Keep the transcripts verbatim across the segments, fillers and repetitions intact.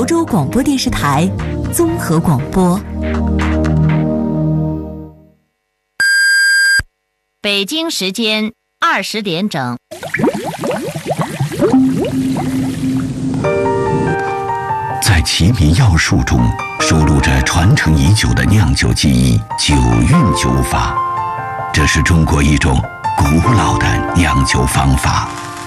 亳州广播电视台综合广播。 北京时间二十点整。 在奇米药术中收录着传承已久的酿酒技艺——九韵酒法。这是中国一种古老的酿酒方法，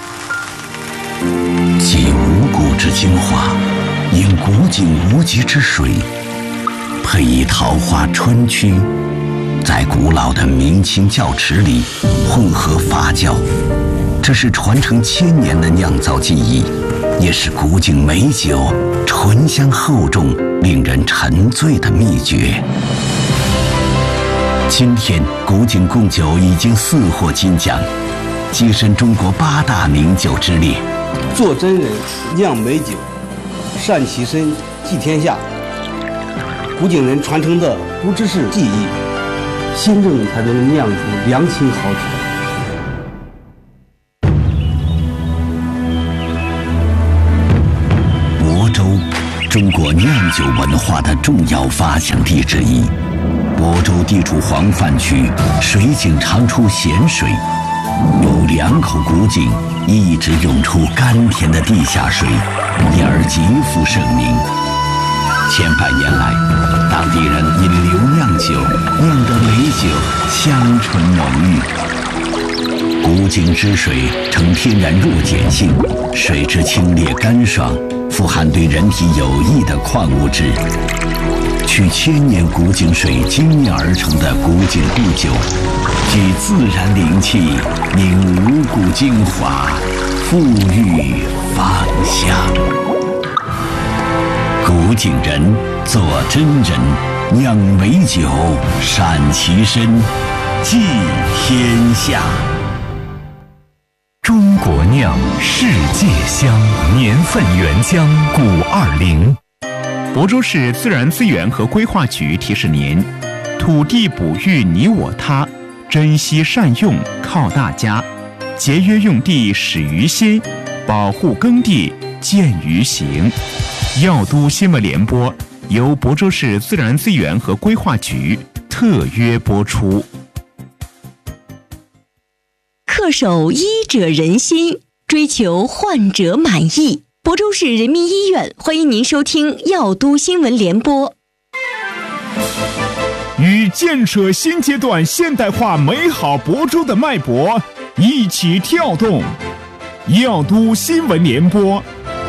集五谷之精华，饮古井无极之水，配以桃花春曲，在古老的明清窖池里混合发酵。这是传承千年的酿造技艺，也是古井美酒醇香厚重、令人沉醉的秘诀。今天，古井贡酒已经四获金奖，跻身中国八大名酒之列。 做真人，酿美酒，善其身，济天下。古井人传承的不只是技艺，心正才能酿出良情好酒。 亳州，中国酿酒文化的重要发祥地之一。亳州地处黄泛区，水井常出咸水，有两口古井一直涌出甘甜的地下水，因而极负盛名。千百年来，当地人因流酿酒，酿得美酒香醇浓郁。古井之水呈天然弱碱性，水质清冽干爽，富含对人体有益的矿物质。取千年古井水精炼而成的古井固酒，具自然灵气，凝五谷精华，馥郁芳香。古井人做真人，酿美酒，善其身，济天下。 中国酿，世界香，年份原浆古二零。亳州市自然资源和规划局提示您：土地哺育你我他，珍惜善用靠大家，节约用地始于心，保护耕地见于行。药都新闻联播由亳州市自然资源和规划局特约播出。 恪守医者仁心，追求患者满意。亳州市人民医院欢迎您收听药都新闻联播。 与建设新阶段现代化美好亳州的脉搏一起跳动，药都新闻联播。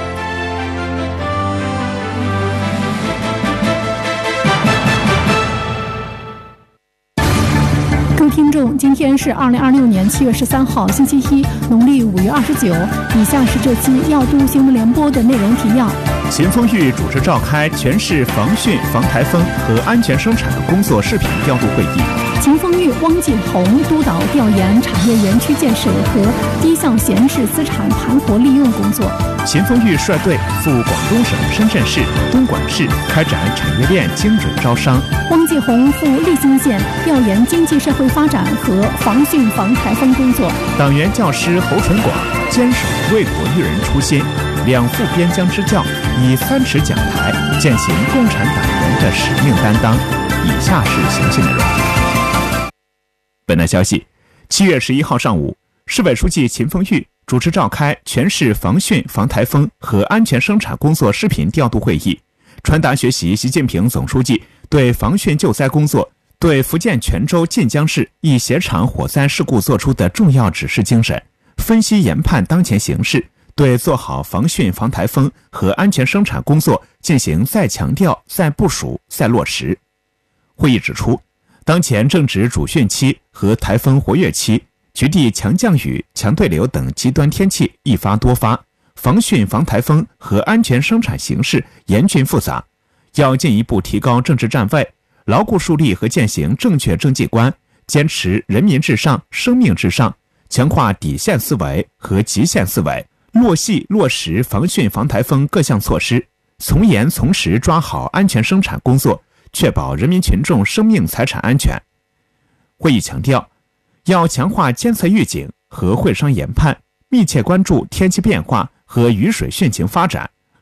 听众，今天是二零二六年七月十三号，星期一，农历五月二十九。以下是这期药都新闻联播的内容提要。 秦风裕主持召开全市防汛、防台风和安全生产的工作视频调度会议。 秦风裕、汪继红督导调研产业园区建设和低项闲置资产盘活利用工作。 秦风裕率队赴广东省深圳市、东莞市开展产业链精准招商。 汪继红赴利津县调研经济社会发展和防汛防台风工作。 党员教师侯纯广坚守为国育人初心，两副边疆支教，以三尺讲台践行共产党员的使命担当。以下是详细内容。本台消息，七月十一号上午，市委书记秦风裕主持召开全市防汛、防台风和安全生产工作视频调度会议，传达学习习近平总书记对防汛救灾工作、对福建泉州晋江市一携场火灾事故作出的重要指示精神，分析研判当前形势，对做好防汛、防台风和安全生产工作进行再强调、再部署、再落实。会议指出，当前正值主汛期和台风活跃期，局地强降雨、强对流等极端天气一发多发，防汛、防台风和安全生产形势严峻复杂，要进一步提高政治站位，牢固树立和践行正确政绩观，坚持人民至上、生命至上，强化底线思维和极限思维，落细落实防汛、防台风各项措施，从严从实抓好安全生产工作，确保人民群众生命财产安全。会议强调，要强化监测预警和会商研判，密切关注天气变化和雨水汛情发展，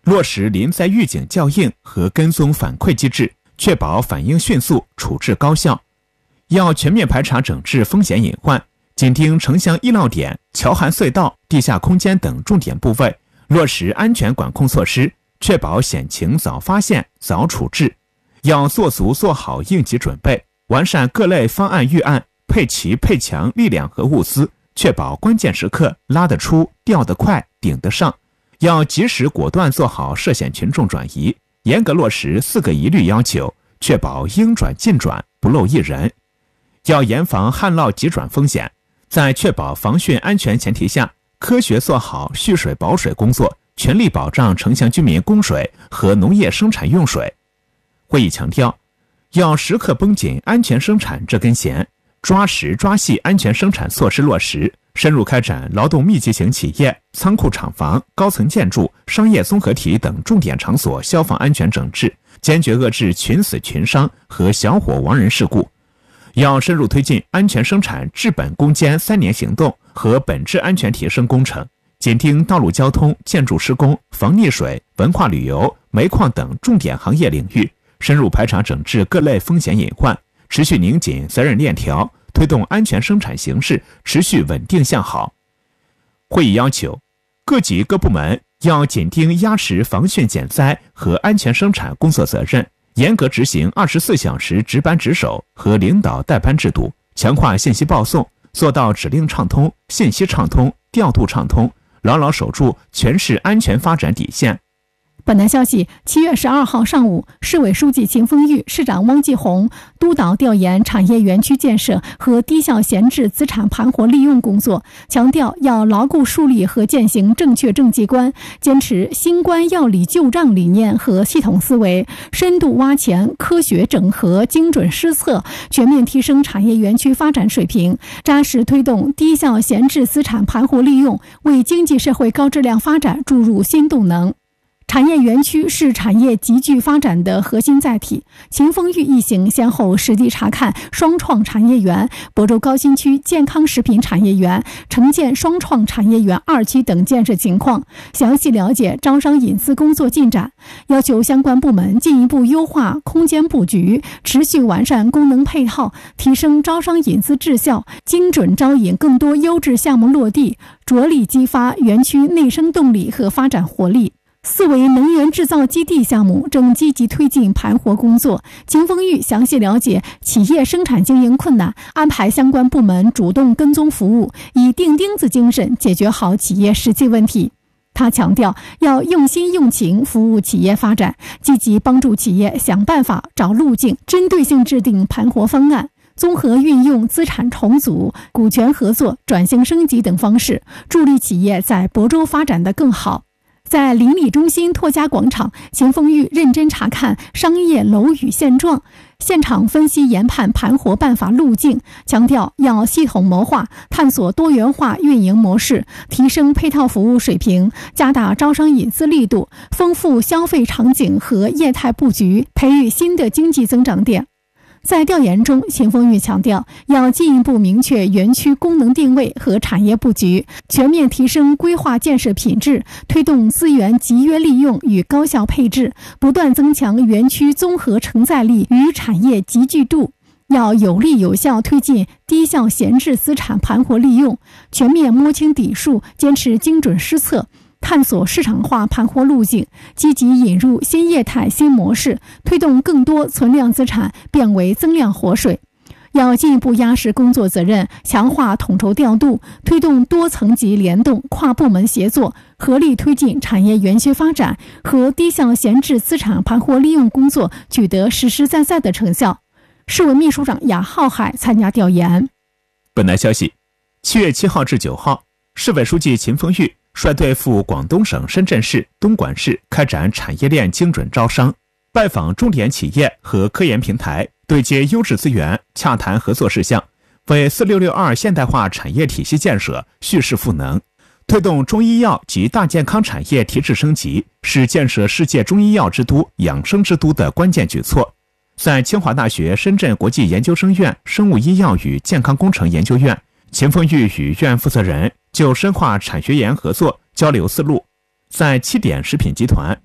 落实临灾预警校应和跟踪反馈机制，确保反应迅速，处置高效。要全面排查整治风险隐患，紧盯城乡医疗点、桥涵隧道、地下空间等重点部位，落实安全管控措施，确保险情早发现、早处置。要做足做好应急准备，完善各类方案预案，配齐配强力量和物资，确保关键时刻拉得出、调得快、顶得上。要及时果断做好涉险群众转移，严格落实四个一律要求，确保应转尽转，不漏一人。要严防旱涝急转风险，在确保防汛安全前提下，科学做好蓄水保水工作，全力保障城乡居民供水和农业生产用水。会议强调，要时刻绷紧安全生产这根弦，抓实抓细安全生产措施落实，深入开展劳动密集型企业、仓库厂房、高层建筑、商业综合体等重点场所消防安全整治，坚决遏制群死群伤和小火亡人事故。要深入推进安全生产治本攻坚三年行动和本质安全提升工程，紧盯道路交通、建筑施工、防溺水、文化旅游、煤矿等重点行业领域，深入排查整治各类风险隐患，持续拧紧责任链条，推动安全生产形势持续稳定向好。会议要求，各级各部门要紧盯压实防汛减灾和安全生产工作责任，严格执行二十四小时值班值守和领导带班制度，强化信息报送，做到指令畅通、信息畅通、调度畅通，牢牢守住全市安全发展底线。 本台消息，七月十二号上午，市委书记秦凤玉、市长汪继红督导调研产业园区建设和低效闲置资产盘活利用工作，强调要牢固树立和践行正确政绩观，坚持新官要理旧账理念和系统思维，深度挖潜、科学整合、精准施策，全面提升产业园区发展水平，扎实推动低效闲置资产盘活利用，为经济社会高质量发展注入新动能。产业园区是产业集聚发展的核心载体。秦凤玉一行先后实地查看双创产业园、亳州高新区健康食品产业园、城建双创产业园二期等建设情况，详细了解招商引资工作进展，要求相关部门进一步优化空间布局，持续完善功能配套，提升招商引资质效，精准招引更多优质项目落地，着力激发园区内生动力和发展活力。四维能源制造基地项目正积极推进盘活工作。秦凤玉详细了解企业生产经营困难，安排相关部门主动跟踪服务，以钉钉子精神解决好企业实际问题。他强调，要用心用情服务企业发展，积极帮助企业想办法、找路径，针对性制定盘活方案，综合运用资产重组、股权合作、转型升级等方式，助力企业在亳州发展得更好。在邻里中心拓家广场，秦凤玉认真查看商业楼宇现状，现场分析研判盘活办法路径，强调要系统谋划，探索多元化运营模式，提升配套服务水平，加大招商引资力度，丰富消费场景和业态布局，培育新的经济增长点。在调研中，秦凤玉强调，要进一步明确园区功能定位和产业布局，全面提升规划建设品质，推动资源集约利用与高效配置，不断增强园区综合承载力与产业集聚度。要有力有效推进低效闲置资产盘活利用，全面摸清底数，坚持精准施策，探索市场化盘活路径，积极引入新业态新模式，推动更多存量资产变为增量活水。要进一步压实工作责任，强化统筹调度，推动多层级联动、跨部门协作，合力推进产业园区发展和低效闲置资产盘活利用工作取得实实在在的成效。市委秘书长雅浩海参加调研。 本台消息，七月七号至九号，市委书记秦凤玉率队赴广东省深圳市、东莞市开展产业链精准招商，拜访重点企业和科研平台，对接优质资源，洽谈合作事项，为四六六二现代化产业体系建设蓄势赋能，推动中医药及大健康产业提质升级，是建设世界中医药之都、养生之都的关键举措。在清华大学深圳国际研究生院生物医药与健康工程研究院，秦凤玉与院负责人就深化产学研合作交流思路。在七点食品集团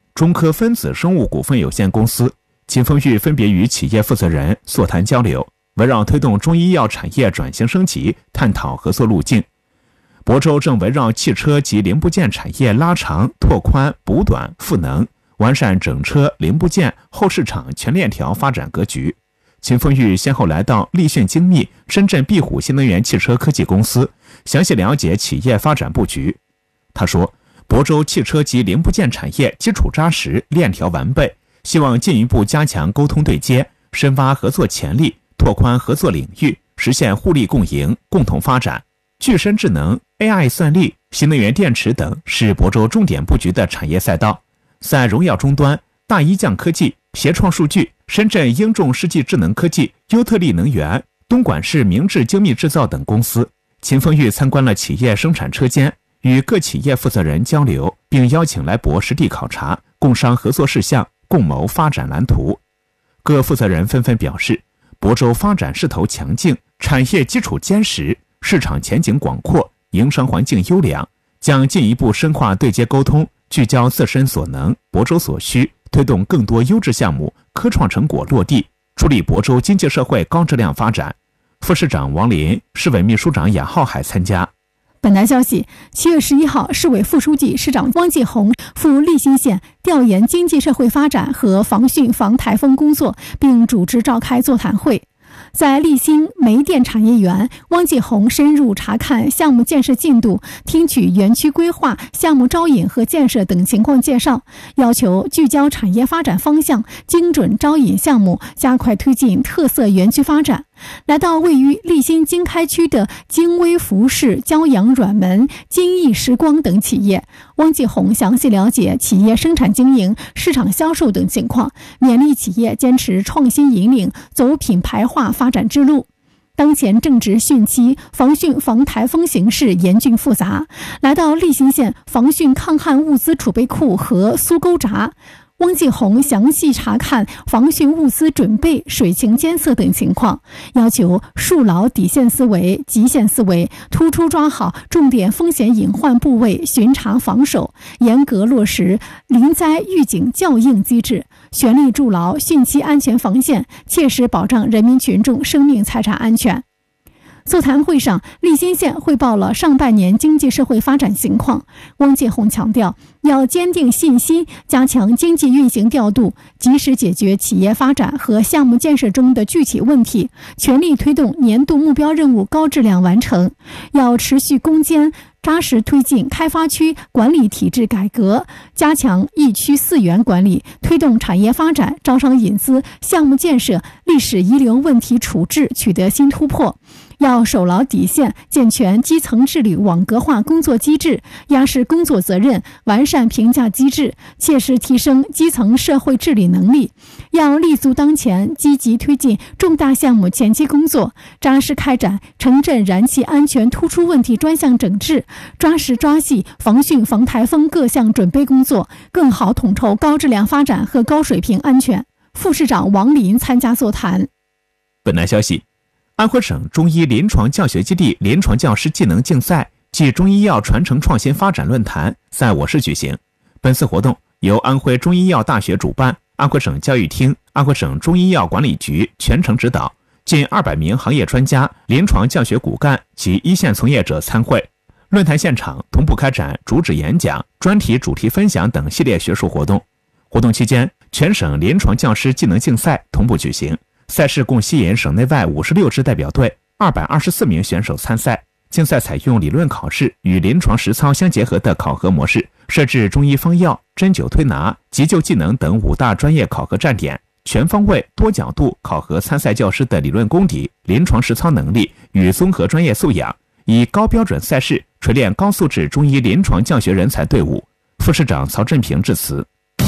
中科分子生物股份有限公司，秦风玉分别与企业负责人座谈交流，围绕推动中医药产业转型升级，探讨合作路径。亳州正围绕汽车及零部件产业拉长、拓宽、补短、赋能，完善整车零部件后市场全链条发展格局。秦风玉先后来到立讯精密、深圳壁虎新能源汽车科技公司，详细了解企业发展布局。他说，亳州汽车及零部件产业基础扎实，链条完备，希望进一步加强沟通对接，深挖合作潜力，拓宽合作领域，实现互利共赢，共同发展。具身智能、A I 算力、新能源电池等是亳州重点布局的产业赛道。在荣耀终端、大一降科技、协创数据、深圳英众世纪智能科技、优特利能源、东莞市明治精密制造等公司，秦风玉参观了企业生产车间，与各企业负责人交流，并邀请来亳实地考察，共商合作事项，共谋发展蓝图。各负责人纷纷表示，亳州发展势头强劲，产业基础坚实，市场前景广阔，营商环境优良，将进一步深化对接沟通，聚焦自身所能、亳州所需，推动更多优质项目、科创成果落地，助力亳州经济社会高质量发展。副市长王林、市委秘书长雅浩海参加。 本台消息，七月十一号，市委副书记、市长汪继红赴利辛县调研经济社会发展和防汛防台风工作，并主持召开座谈会。在利辛煤电产业园，汪继红深入查看项目建设进度，听取园区规划、项目招引和建设等情况介绍，要求聚焦产业发展方向，精准招引项目，加快推进特色园区发展。来到位于利辛经开区的京威服饰、骄阳软门、金益时光等企业，汪继红详细了解企业生产经营、市场销售等情况，勉励企业坚持创新引领，走品牌化发展之路。当前正值汛期，防汛防台风形势严峻复杂。来到利辛县防汛抗旱物资储备库和苏沟闸，汪继红详细查看防汛物资准备、水情监测等情况，要求树牢底线思维、极限思维，突出抓好重点风险隐患部位巡查防守，严格落实临灾预警校应机制，全力筑牢汛期安全防线，切实保障人民群众生命财产安全。座谈会上，利辛县汇报了上半年经济社会发展情况。汪继红强调，要坚定信心，加强经济运行调度，及时解决企业发展和项目建设中的具体问题，全力推动年度目标任务高质量完成。要持续攻坚，扎实推进开发区管理体制改革，加强一区四园管理，推动产业发展、招商引资、项目建设、历史遗留问题处置取得新突破。要守牢底线，健全基层治理网格化工作机制，压实工作责任，完善评价机制，切实提升基层社会治理能力。要立足当前，积极推进重大项目前期工作，扎实开展城镇燃气安全突出问题专项整治，抓实抓细防汛防台风各项准备工作，更好统筹高质量发展和高水平安全。副市长王林参加座谈。 本台消息，安徽省中医临床教学基地临床教师技能竞赛暨中医药传承创新发展论坛在我市举行。本次活动由安徽中医药大学主办，安徽省教育厅、安徽省中医药管理局全程指导，近二百名行业专家、临床教学骨干及一线从业者参会。论坛现场同步开展主旨演讲、专题主题分享等系列学术活动。活动期间，全省临床教师技能竞赛同步举行。赛事共吸引省内外五十六支代表队、二百二十四名选手参赛。竞赛采用理论考试与临床实操相结合的考核模式，设置中医方药、针灸推拿、急救技能等五大专业考核站点，全方位、多角度考核参赛教师的理论功底、临床实操能力与综合专业素养，以高标准赛事锤炼高素质中医临床教学人才队伍。副市长曹振平致辞。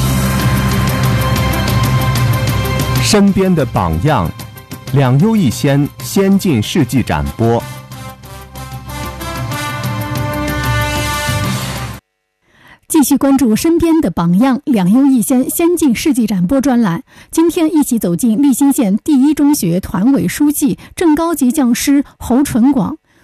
身边的榜样，两优一先，先进事迹展播。 继续关注身边的榜样，两优一先，先进事迹展播专栏。今天一起走进利辛县第一中学团委书记、正高级讲师侯纯广。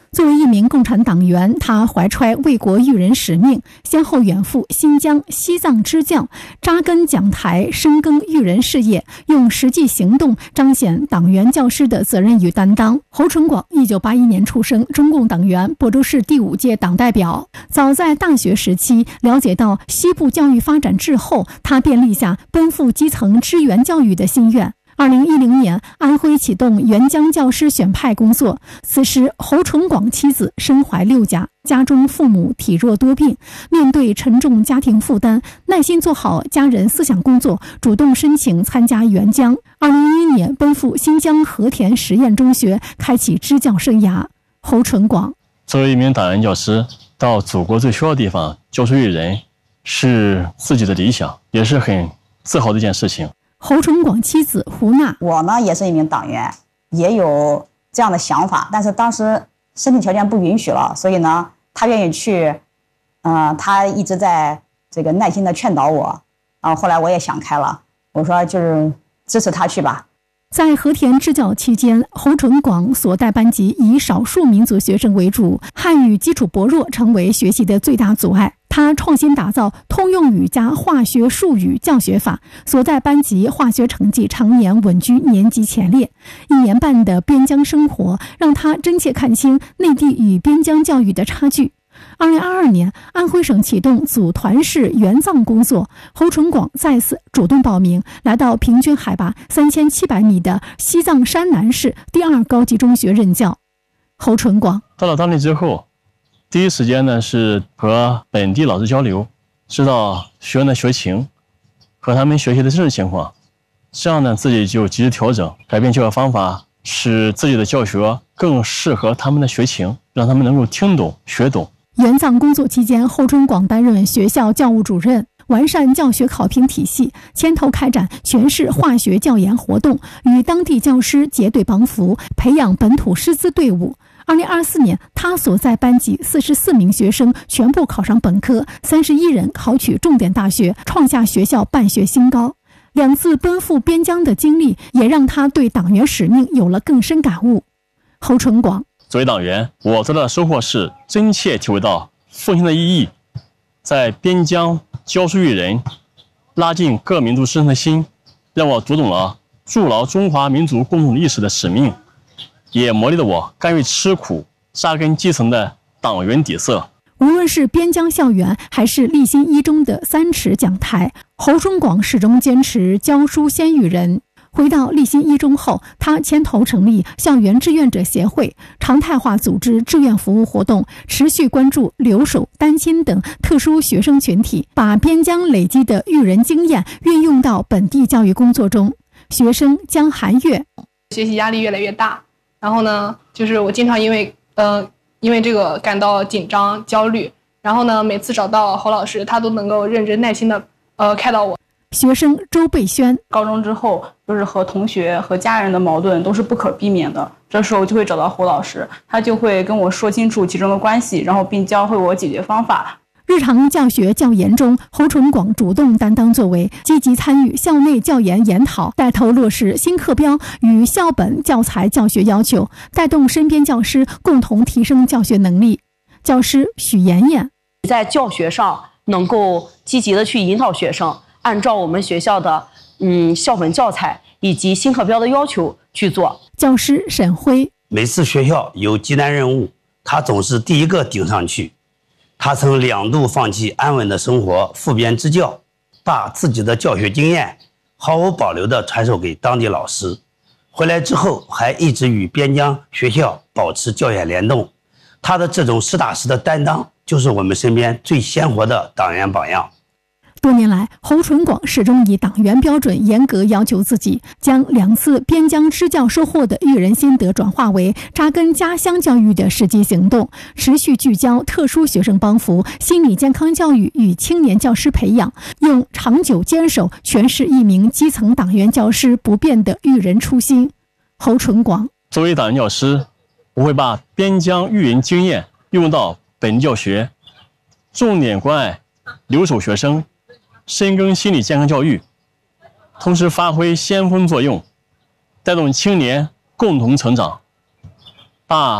作为一名共产党员，他怀揣为国育人使命，先后远赴新疆、西藏支教，扎根讲台，深耕育人事业，用实际行动彰显党员教师的责任与担当。侯纯广一九八一年出生，中共党员，亳州市第五届党代表。早在大学时期了解到西部教育发展滞后，他便立下奔赴基层支援教育的心愿。二零一零年，安徽启动援疆教师选派工作。此时，侯纯广妻子身怀六甲，家中父母体弱多病，面对沉重家庭负担，耐心做好家人思想工作，主动申请参加援疆。二零一一年，奔赴新疆和田实验中学，开启支教生涯。侯纯广作为一名党员教师，到祖国最需要的地方教书育人，是自己的理想，也是很自豪的一件事情。 侯纯广妻子胡娜， 我呢也是一名党员，也有这样的想法，但是当时身体条件不允许了，所以呢，他愿意去，呃，他一直在这个耐心的劝导我，啊，后来我也想开了，我说就是支持他去吧。 在和田支教期间，侯纯广所带班级以少数民族学生为主，汉语基础薄弱成为学习的最大阻碍。他创新打造通用语加化学术语教学法，所带班级化学成绩常年稳居年级前列。一年半的边疆生活，让他真切看清内地与边疆教育的差距。二零二二年，安徽省启动组团式援藏工作，侯纯广再次主动报名，来到平均海拔三千七百米的西藏山南市第二高级中学任教。侯纯广到了当地之后，第一时间呢是和本地老师交流，知道学员的学情和他们学习的真实情况，这样呢自己就及时调整，改变教学方法，使自己的教学更适合他们的学情，让他们能够听懂学懂。 援藏工作期间，侯纯广担任学校教务主任，完善教学考评体系，牵头开展全市化学教研活动，与当地教师结对帮扶，培养本土师资队伍。二零二四年，他所在班级四十四名学生全部考上本科，三十一人考取重点大学，创下学校办学新高。两次奔赴边疆的经历，也让他对党员使命有了更深感悟。侯纯广作为党员，我最大的收获是真切体会到奉献的意义，在边疆教书育人，拉近各民族师生的心，让我读懂了筑牢中华民族共同意识的使命，也磨砺了我甘于吃苦、扎根基层的党员底色。 无论是边疆校园，还是立新一中的三尺讲台，侯纯广始终坚持教书先育人。回到立新一中后，他牵头成立校园志愿者协会，常态化组织志愿服务活动，持续关注留守、单亲等特殊学生群体，把边疆累积的育人经验运用到本地教育工作中。学生江寒月， 学习压力越来越大，然后呢，就是我经常因为呃因为这个感到紧张、焦虑，然后呢，每次找到侯老师，他都能够认真耐心的呃开导我。 学生周贝轩， 高中之后就是和同学和家人的矛盾都是不可避免的，这时候就会找到侯老师，他就会跟我说清楚其中的关系，然后并教会我解决方法。 日常教学教研中，侯纯广主动担当作为，积极参与校内教研研讨，带头落实新课标与校本教材教学要求，带动身边教师共同提升教学能力。教师许妍妍在教学上能够积极的去引导学生，按照我们学校的嗯校本教材以及新课标的要求去做。 教师沈辉， 每次学校有极难任务，他总是第一个顶上去。他曾两度放弃安稳的生活，赴边支教，把自己的教学经验毫无保留地传授给当地老师。回来之后，还一直与边疆学校保持教研联动。他的这种实打实的担当，就是我们身边最鲜活的党员榜样。 多年来，侯纯广始终以党员标准严格要求自己，将两次边疆支教收获的育人心得转化为扎根家乡教育的实际行动，持续聚焦特殊学生帮扶、心理健康教育与青年教师培养，用长久坚守诠释一名基层党员教师不变的育人初心。侯纯广作为党员教师，我会把边疆育人经验用到本地教学，重点关爱留守学生，深耕心理健康教育，同时发挥先锋作用，带动青年共同成长，把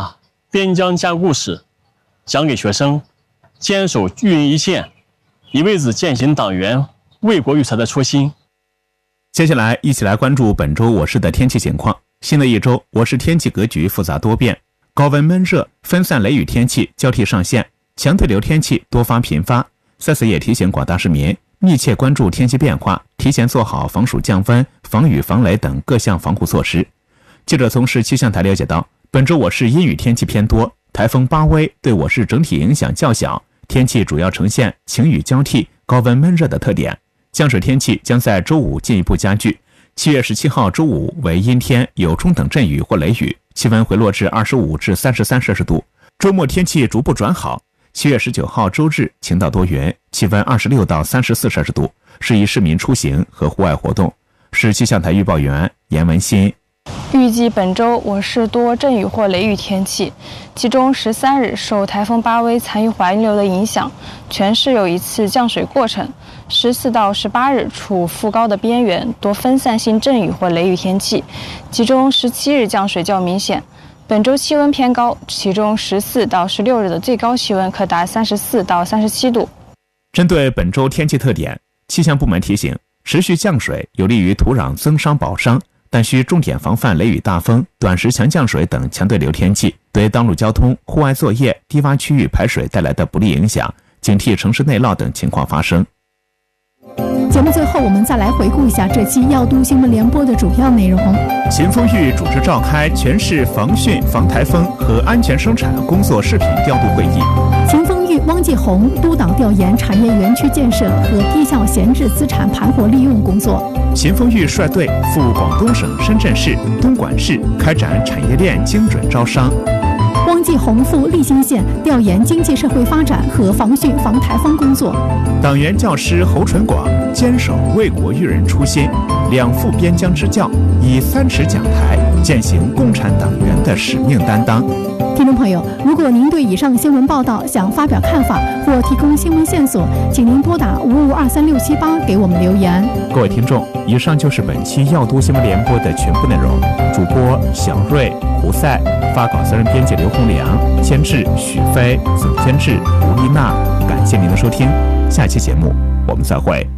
边疆家故事，讲给学生，坚守育人一线，一辈子践行党员为国育才的初心。 接下来一起来关注本周我市的天气情况。新的一周，我市天气格局复杂多变，高温闷热、分散雷雨天气交替上线，强对流天气多发频发。在此也提醒广大市民密切关注天气变化，提前做好防暑降温、防雨防雷等各项防护措施。记者从市气象台了解到，本周我市阴雨天气偏多，台风巴威对我市整体影响较小，天气主要呈现晴雨交替、高温闷热的特点。降水天气将在周五进一步加剧。七月十七号周五为阴天，有中等阵雨或雷雨，气温回落至二十五至三十三摄氏度。周末天气逐步转好。七月十九号周日晴到多云，气温二十六到三十四摄氏度，适宜市民出行和户外活动。市气象台预报员严文新。 预计本周我市多阵雨或雷雨天气，其中十三日受台风巴威残余环流的影响，全市有一次降水过程。十四到十八日处副高的边缘，多分散性阵雨或雷雨天气，其中十七日降水较明显。本周气温偏高，其中十四到十六日的最高气温可达三十四到三十七度。 针对本周天气特点，气象部门提醒，持续降水有利于土壤增伤保墒，但需重点防范雷雨大风、短时强降水等强对流天气对道路交通、户外作业、低洼区域排水带来的不利影响，警惕城市内涝等情况发生。 节目最后，我们再来回顾一下这期要都新闻联播的主要内容。 秦风裕主持召开全市防汛、防台风和安全生产工作视频调度会议。 秦风裕、汪继红督导调研产业园区建设和低效闲置资产盘活利用工作。 秦风裕率队赴广东省深圳市、东莞市开展产业链精准招商。 汪继红赴利兴县调研经济社会发展和防汛防台风工作。 党员教师侯纯广坚守为国育人初心，两副边疆支教，以三尺讲台践行共产党员的使命担当。 听众朋友，如果您对以上新闻报道想发表看法或提供新闻线索，请您拨打五五二三六七八给我们留言。 各位听众，以上就是本期要都新闻联播的全部内容。主播小瑞、胡赛，发稿责任编辑刘洪良，监制许飞，总监制吴丽娜。感谢您的收听，下期节目我们再会。